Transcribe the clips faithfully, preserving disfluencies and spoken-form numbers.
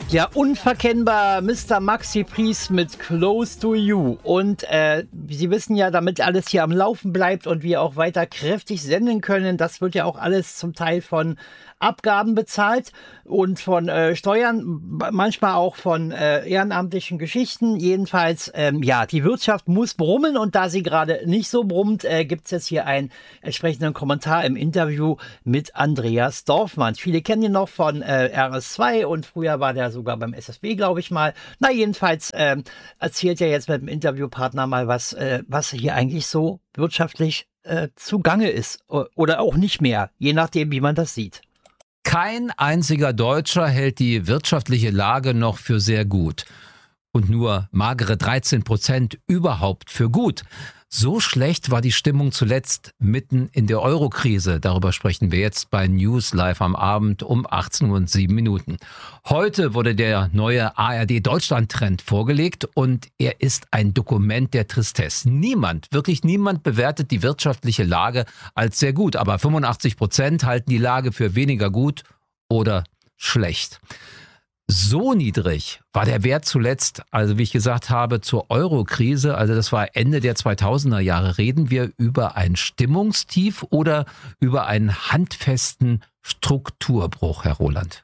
Ja, unverkennbar Mister Maxi Priest mit Close to You. Und äh, Sie wissen ja, damit alles hier am Laufen bleibt und wir auch weiter kräftig senden können, das wird ja auch alles zum Teil von Abgaben bezahlt und von äh, Steuern, manchmal auch von äh, ehrenamtlichen Geschichten. Jedenfalls, ähm, ja, die Wirtschaft muss brummen und da sie gerade nicht so brummt, äh, gibt es jetzt hier einen entsprechenden Kommentar im Interview mit Andreas Dorfmann. Viele kennen ihn noch von äh, R S zwei und früher war der sogar beim S S B, glaube ich mal. Na, jedenfalls äh, erzählt er jetzt mit dem Interviewpartner mal, was, äh, was hier eigentlich so wirtschaftlich äh, zugange ist oder auch nicht mehr, je nachdem, wie man das sieht. Kein einziger Deutscher hält die wirtschaftliche Lage noch für sehr gut. Und nur magere dreizehn Prozent überhaupt für gut. So schlecht war die Stimmung zuletzt mitten in der Euro-Krise. Darüber sprechen wir jetzt bei News Live am Abend um achtzehn Uhr und sieben Minuten. Heute wurde der neue A R D-Deutschland-Trend vorgelegt und er ist ein Dokument der Tristesse. Niemand, wirklich niemand bewertet die wirtschaftliche Lage als sehr gut. Aber fünfundachtzig Prozent halten die Lage für weniger gut oder schlecht. So niedrig war der Wert zuletzt, also wie ich gesagt habe, zur Euro-Krise, also das war Ende der zweitausender Jahre. Reden wir über ein Stimmungstief oder über einen handfesten Strukturbruch, Herr Roland?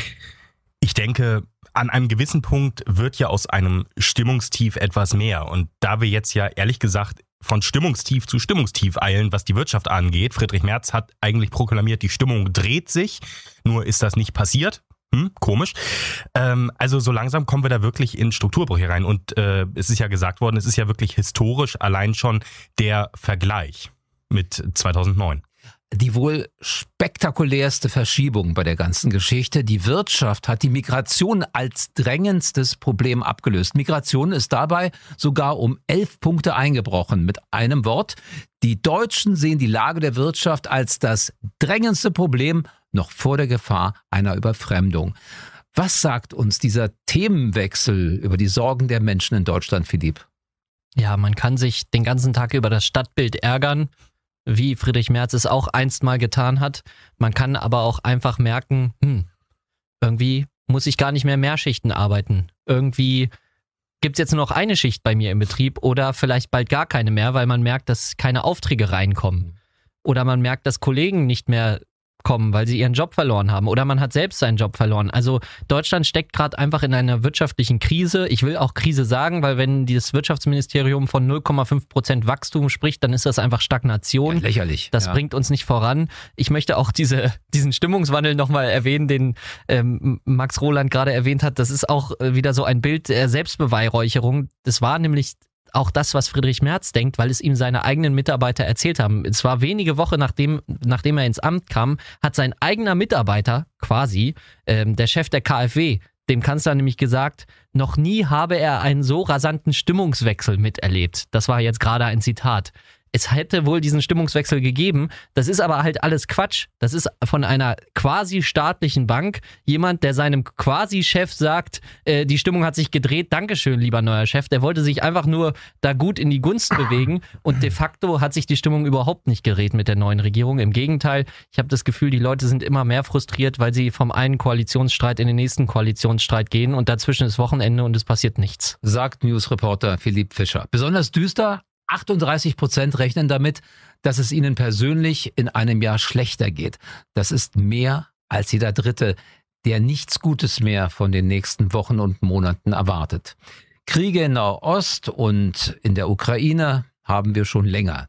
Ich denke, an einem gewissen Punkt wird ja aus einem Stimmungstief etwas mehr. Und da wir jetzt ja ehrlich gesagt von Stimmungstief zu Stimmungstief eilen, was die Wirtschaft angeht, Friedrich Merz hat eigentlich proklamiert, die Stimmung dreht sich, nur ist das nicht passiert. Hm, komisch. Ähm, also so langsam kommen wir da wirklich in Strukturbrüche rein. Und äh, es ist ja gesagt worden, es ist ja wirklich historisch allein schon der Vergleich mit zweitausendneun. Die wohl spektakulärste Verschiebung bei der ganzen Geschichte. Die Wirtschaft hat die Migration als drängendstes Problem abgelöst. Migration ist dabei sogar um elf Punkte eingebrochen. Mit einem Wort: Die Deutschen sehen die Lage der Wirtschaft als das drängendste Problem noch vor der Gefahr einer Überfremdung. Was sagt uns dieser Themenwechsel über die Sorgen der Menschen in Deutschland, Philipp? Ja, man kann sich den ganzen Tag über das Stadtbild ärgern, wie Friedrich Merz es auch einst mal getan hat. Man kann aber auch einfach merken, hm, irgendwie muss ich gar nicht mehr Mehrschichten arbeiten. Irgendwie gibt es jetzt nur noch eine Schicht bei mir im Betrieb oder vielleicht bald gar keine mehr, weil man merkt, dass keine Aufträge reinkommen. Oder man merkt, dass Kollegen nicht mehr kommen, weil sie ihren Job verloren haben oder man hat selbst seinen Job verloren. Also Deutschland steckt gerade einfach in einer wirtschaftlichen Krise. Ich will auch Krise sagen, weil wenn das Wirtschaftsministerium von null Komma fünf Prozent Wachstum spricht, dann ist das einfach Stagnation. Ja, lächerlich. Das ja. bringt uns nicht voran. Ich möchte auch diese, diesen Stimmungswandel nochmal erwähnen, den ähm, Max Roland gerade erwähnt hat. Das ist auch wieder so ein Bild der Selbstbeweihräucherung. Das war nämlich auch das, was Friedrich Merz denkt, weil es ihm seine eigenen Mitarbeiter erzählt haben. Es war wenige Wochen nachdem, nachdem er ins Amt kam, hat sein eigener Mitarbeiter quasi, ähm, der Chef der K f W, dem Kanzler nämlich gesagt, noch nie habe er einen so rasanten Stimmungswechsel miterlebt. Das war jetzt gerade ein Zitat. Es hätte wohl diesen Stimmungswechsel gegeben. Das ist aber halt alles Quatsch. Das ist von einer quasi staatlichen Bank jemand, der seinem Quasi-Chef sagt, äh, die Stimmung hat sich gedreht. Dankeschön, lieber neuer Chef. Der wollte sich einfach nur da gut in die Gunst bewegen und de facto hat sich die Stimmung überhaupt nicht gedreht mit der neuen Regierung. Im Gegenteil, ich habe das Gefühl, die Leute sind immer mehr frustriert, weil sie vom einen Koalitionsstreit in den nächsten Koalitionsstreit gehen und dazwischen ist Wochenende und es passiert nichts. Sagt Newsreporter Philipp Fischer. Besonders düster: achtunddreißig Prozent rechnen damit, dass es ihnen persönlich in einem Jahr schlechter geht. Das ist mehr als jeder Dritte, der nichts Gutes mehr von den nächsten Wochen und Monaten erwartet. Kriege in Nahost und in der Ukraine haben wir schon länger.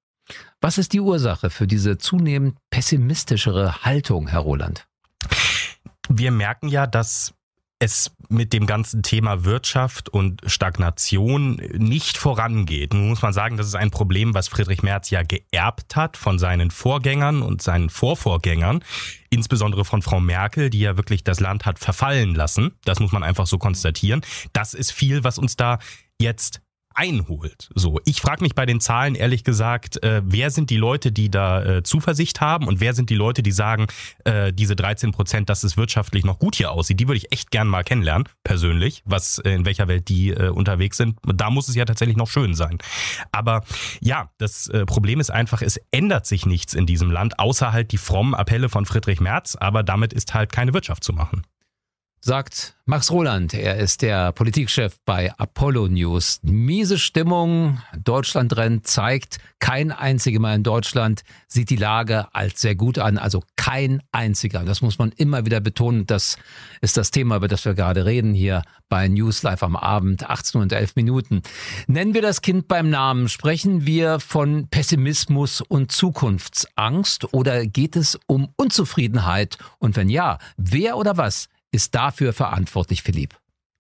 Was ist die Ursache für diese zunehmend pessimistischere Haltung, Herr Roland? Wir merken ja, dass es mit dem ganzen Thema Wirtschaft und Stagnation nicht vorangeht. Nun muss man sagen, das ist ein Problem, was Friedrich Merz ja geerbt hat von seinen Vorgängern und seinen Vorvorgängern, insbesondere von Frau Merkel, die ja wirklich das Land hat verfallen lassen. Das muss man einfach so konstatieren. Das ist viel, was uns da jetzt einholt. So, ich frage mich bei den Zahlen ehrlich gesagt, äh, wer sind die Leute, die da äh, Zuversicht haben und wer sind die Leute, die sagen, äh, diese dreizehn Prozent, dass es wirtschaftlich noch gut hier aussieht, die würde ich echt gern mal kennenlernen, persönlich, was äh, in welcher Welt die äh, unterwegs sind. Da muss es ja tatsächlich noch schön sein. Aber ja, das äh, Problem ist einfach, es ändert sich nichts in diesem Land, außer halt die frommen Appelle von Friedrich Merz, aber damit ist halt keine Wirtschaft zu machen. sagt Max Roland. Er ist der Politikchef bei Apollo News. Miese Stimmung, Deutschland-Trend zeigt, kein einziger Mal in Deutschland sieht die Lage als sehr gut an. Also kein einziger. Das muss man immer wieder betonen. Das ist das Thema, über das wir gerade reden hier bei News Live am Abend, achtzehn Uhr und elf Minuten. Nennen wir das Kind beim Namen. Sprechen wir von Pessimismus und Zukunftsangst oder geht es um Unzufriedenheit? Und wenn ja, wer oder was ist dafür verantwortlich, Philipp?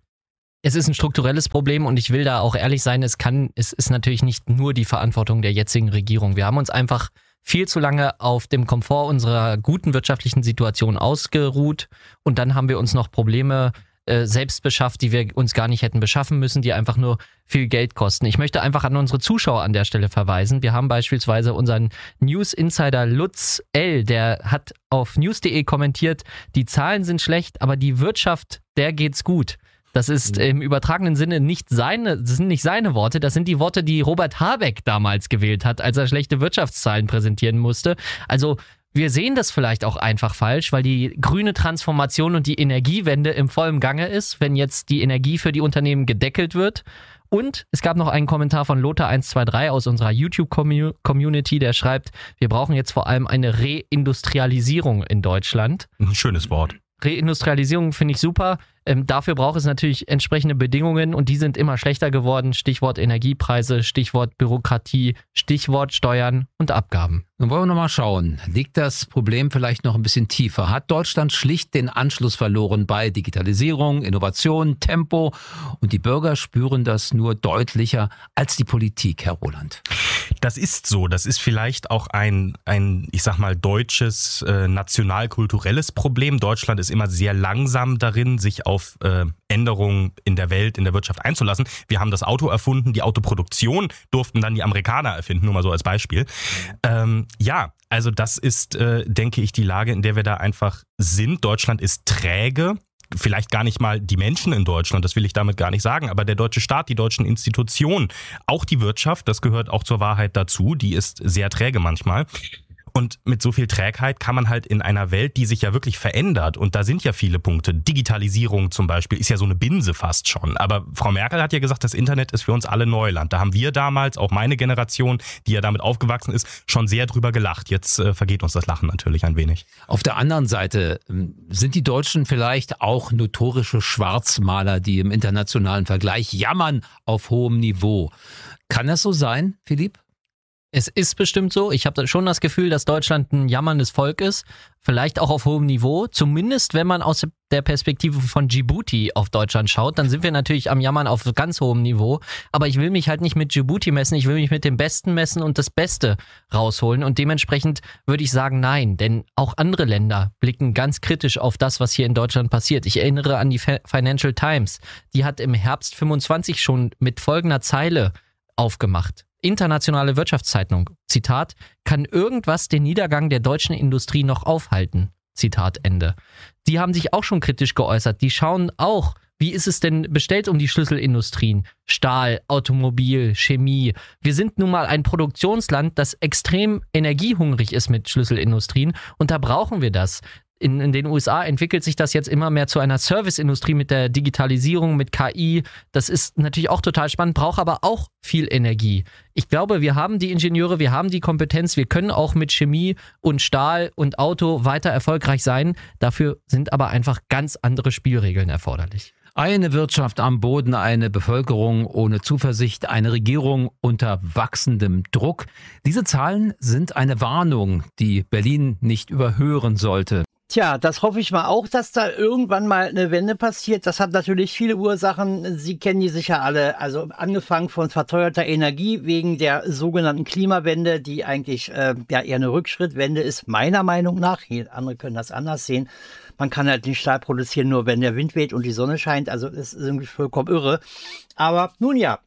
Es ist ein strukturelles Problem und ich will da auch ehrlich sein, es kann, es ist natürlich nicht nur die Verantwortung der jetzigen Regierung. Wir haben uns einfach viel zu lange auf dem Komfort unserer guten wirtschaftlichen Situation ausgeruht und dann haben wir uns noch Probleme äh, selbst beschafft, die wir uns gar nicht hätten beschaffen müssen, die einfach nur viel Geld kosten. Ich möchte einfach an unsere Zuschauer an der Stelle verweisen. Wir haben beispielsweise unseren News Insider Lutz L., der hat auf news punkt de kommentiert, die Zahlen sind schlecht, aber die Wirtschaft, der geht's gut. Das ist im übertragenen Sinne nicht seine, das sind nicht seine Worte, das sind die Worte, die Robert Habeck damals gewählt hat, als er schlechte Wirtschaftszahlen präsentieren musste. Also wir sehen das vielleicht auch einfach falsch, weil die grüne Transformation und die Energiewende im vollen Gange ist, wenn jetzt die Energie für die Unternehmen gedeckelt wird. Und es gab noch einen Kommentar von Lothar eins zwei drei aus unserer YouTube-Community, der schreibt, wir brauchen jetzt vor allem eine Reindustrialisierung in Deutschland. Ein schönes Wort. Reindustrialisierung finde ich super. Ähm, dafür braucht es natürlich entsprechende Bedingungen und die sind immer schlechter geworden. Stichwort Energiepreise, Stichwort Bürokratie, Stichwort Steuern und Abgaben. Nun wollen wir nochmal schauen. Liegt das Problem vielleicht noch ein bisschen tiefer? Hat Deutschland schlicht den Anschluss verloren bei Digitalisierung, Innovation, Tempo und die Bürger spüren das nur deutlicher als die Politik, Herr Roland? Das ist so. Das ist vielleicht auch ein, ein ich sag mal, deutsches, äh, nationalkulturelles Problem. Deutschland ist immer sehr langsam darin, sich auf äh, Änderungen in der Welt, in der Wirtschaft einzulassen. Wir haben das Auto erfunden, die Autoproduktion durften dann die Amerikaner erfinden, nur mal so als Beispiel. Ähm, ja, also das ist, äh, denke ich, die Lage, in der wir da einfach sind. Deutschland ist träge. Vielleicht gar nicht mal die Menschen in Deutschland, das will ich damit gar nicht sagen, aber der deutsche Staat, die deutschen Institutionen, auch die Wirtschaft, das gehört auch zur Wahrheit dazu, die ist sehr träge manchmal. Und mit so viel Trägheit kann man halt in einer Welt, die sich ja wirklich verändert, und da sind ja viele Punkte, Digitalisierung zum Beispiel, ist ja so eine Binse fast schon. Aber Frau Merkel hat ja gesagt, das Internet ist für uns alle Neuland. Da haben wir damals, auch meine Generation, die ja damit aufgewachsen ist, schon sehr drüber gelacht. Jetzt äh, vergeht uns das Lachen natürlich ein wenig. Auf der anderen Seite sind die Deutschen vielleicht auch notorische Schwarzmaler, die im internationalen Vergleich jammern auf hohem Niveau. Kann das so sein, Philipp? Es ist bestimmt so. Ich habe schon das Gefühl, dass Deutschland ein jammerndes Volk ist. Vielleicht auch auf hohem Niveau. Zumindest, wenn man aus der Perspektive von Djibouti auf Deutschland schaut, dann sind wir natürlich am Jammern auf ganz hohem Niveau. Aber ich will mich halt nicht mit Djibouti messen. Ich will mich mit dem Besten messen und das Beste rausholen. Und dementsprechend würde ich sagen, nein. Denn auch andere Länder blicken ganz kritisch auf das, was hier in Deutschland passiert. Ich erinnere an die Financial Times. Die hat im Herbst fünfundzwanzig schon mit folgender Zeile aufgemacht. Internationale Wirtschaftszeitung, Zitat, kann irgendwas den Niedergang der deutschen Industrie noch aufhalten? Zitat Ende. Die haben sich auch schon kritisch geäußert. Die schauen auch, wie ist es denn bestellt um die Schlüsselindustrien? Stahl, Automobil, Chemie. Wir sind nun mal ein Produktionsland, das extrem energiehungrig ist mit Schlüsselindustrien und da brauchen wir das. In, in den U S A entwickelt sich das jetzt immer mehr zu einer Serviceindustrie mit der Digitalisierung, mit K I. Das ist natürlich auch total spannend, braucht aber auch viel Energie. Ich glaube, wir haben die Ingenieure, wir haben die Kompetenz, wir können auch mit Chemie und Stahl und Auto weiter erfolgreich sein. Dafür sind aber einfach ganz andere Spielregeln erforderlich. Eine Wirtschaft am Boden, eine Bevölkerung ohne Zuversicht, eine Regierung unter wachsendem Druck. Diese Zahlen sind eine Warnung, die Berlin nicht überhören sollte. Tja, das hoffe ich mal auch, dass da irgendwann mal eine Wende passiert. Das hat natürlich viele Ursachen. Sie kennen die sicher alle. Also angefangen von verteuerter Energie wegen der sogenannten Klimawende, die eigentlich äh, ja eher eine Rückschrittwende ist, meiner Meinung nach. Andere können das anders sehen. Man kann halt nicht Stahl produzieren, nur wenn der Wind weht und die Sonne scheint. Also das ist irgendwie vollkommen irre. Aber nun ja.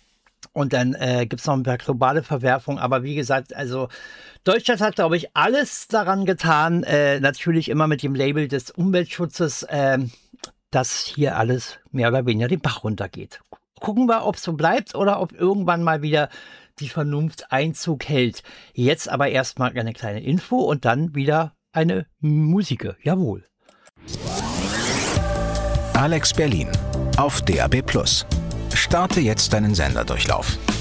Und dann äh, gibt es noch ein paar globale Verwerfungen. Aber wie gesagt, also Deutschland hat, glaube ich, alles daran getan, äh, natürlich immer mit dem Label des Umweltschutzes, äh, dass hier alles mehr oder weniger den Bach runtergeht. Gucken wir, ob es so bleibt oder ob irgendwann mal wieder die Vernunft Einzug hält. Jetzt aber erstmal eine kleine Info und dann wieder eine Musik. Jawohl. Alex Berlin auf D A B plus. Starte jetzt deinen Senderdurchlauf.